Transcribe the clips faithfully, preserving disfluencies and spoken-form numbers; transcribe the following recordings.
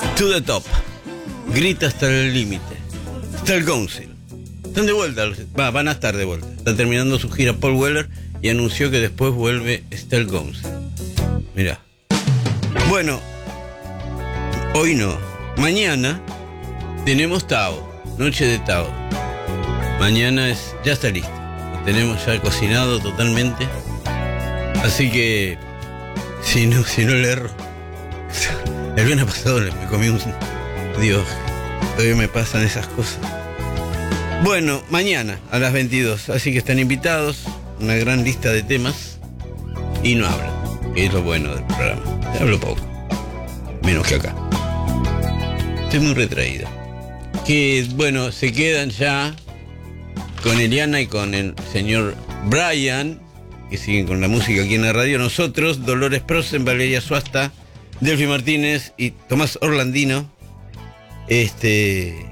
To the top. Grita hasta el límite. Está el Council. Están de vuelta, va, van a estar de vuelta. Está terminando su gira Paul Weller y anunció que después vuelve Estelle Council. Mirá. Bueno, hoy no. Mañana tenemos Tao, noche de Tao. Mañana es, ya está listo. Lo tenemos ya cocinado totalmente. Así que, si no, si no le erro. El viernes pasado me comí un... Dios, todavía me pasan esas cosas. Bueno, mañana a las veintidós, así que están invitados, una gran lista de temas y no hablan, que es lo bueno del programa. Hablo poco, menos que acá. Estoy muy retraído. Que bueno, se quedan ya con Eliana y con el señor Brian, que siguen con la música aquí en la radio. Nosotros, Dolores Prosen, Valeria Suasta, Delphi Martínez y Tomás Orlandino. Este...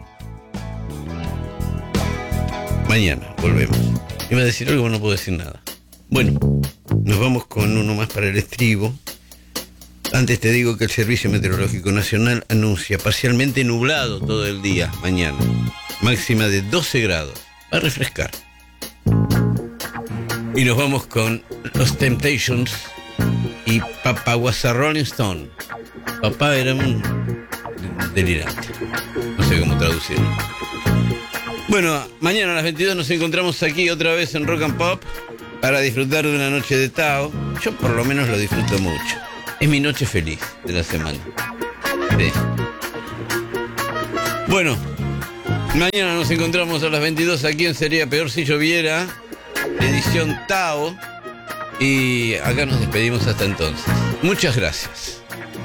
Mañana volvemos. Iba a decir algo, no puedo decir nada. Bueno, nos vamos con uno más para el estribo. Antes te digo que el Servicio Meteorológico Nacional anuncia parcialmente nublado todo el día mañana. Máxima de doce grados. Va a refrescar. Y nos vamos con los Temptations y Papá was a Rolling Stone. Papá era un delirante. No sé cómo traducirlo. Bueno, mañana a las veintidós nos encontramos aquí otra vez en Rock and Pop para disfrutar de una noche de Tao. Yo por lo menos lo disfruto mucho. Es mi noche feliz de la semana. Sí. Bueno, mañana nos encontramos a las veintidós aquí en Sería Peor Si Lloviera, edición Tao. Y acá nos despedimos hasta entonces. Muchas gracias.